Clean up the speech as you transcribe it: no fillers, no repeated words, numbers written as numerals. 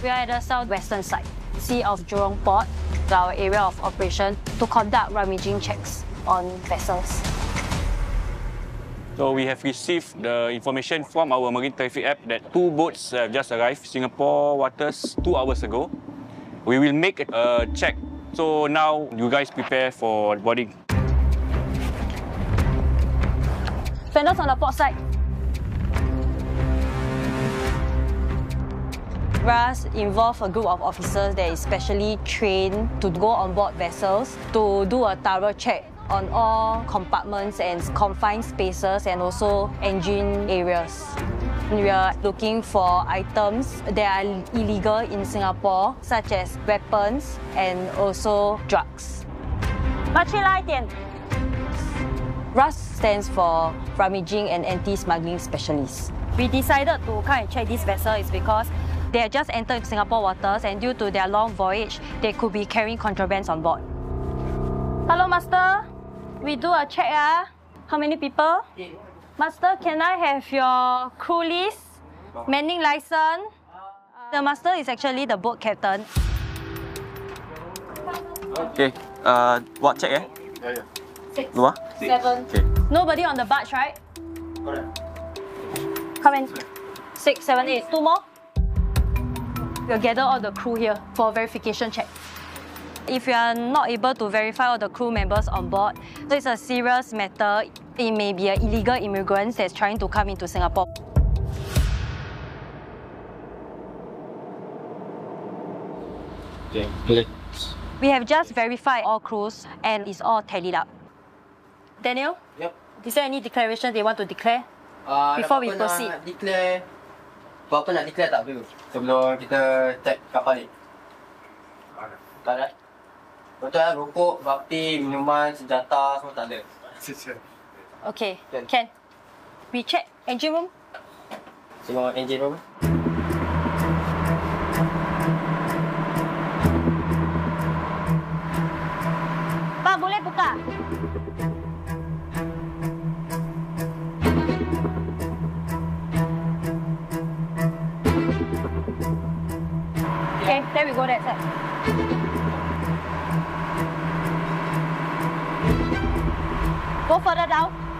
We are at the southwestern side, Sea of Jurong Port, our area of operation, to conduct rummaging checks on vessels. So we have received the information from our Marine Traffic app that 2 boats have just arrived Singapore waters 2 hours ago. We will make a check. So now you guys prepare for boarding. Fenders on the port side. RAS involve a group of officers that is specially trained to go on board vessels to do a thorough check on all compartments and confined spaces and also engine areas. We are looking for items that are illegal in Singapore, such as weapons and also drugs. RAS stands for Rummaging and Anti-Smuggling Specialists. We decided to come and check this vessel is because they had just entered Singapore waters and due to their long voyage, they could be carrying contrabands on board. Hello, Master. We do a check. How many people? Master, can I have your crew list, manning license? The master is actually the boat captain. Okay, what check Yeah. 6, Luar? 7. Okay. Nobody on the barge, right? Correct. Come in. 6, 7, 8. 2 more. We'll gather all the crew here for verification check. If you are not able to verify all the crew members on board, it's a serious matter. It may be an illegal immigrant that's trying to come into Singapore. Okay, clear. We have just verified all crews and it's all tallied up. Daniel? Yep. Is there any declaration they want to declare before we proceed? Nak declare, apa-apa nak declare tak dulu sebelum kita check kapal ni? Tak ada. Betul lah, rokok, bapti, minuman, senjata semua tak ada. Okay, Ken. We check engine room. Tengok engine room. Pak, boleh buka? Okay, then we go that side. Go further down.